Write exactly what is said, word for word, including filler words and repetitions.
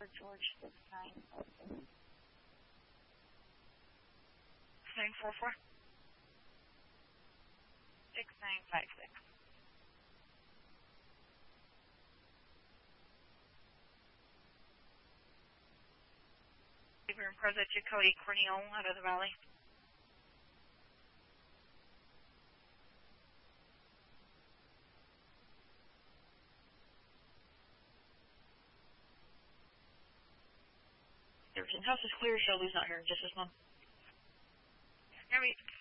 for George, six nine five six. nine four four? six nine five six. We're in Present to Cody Cornell out of the valley. Everything house is clear. Shelby's not here in just this month. Here we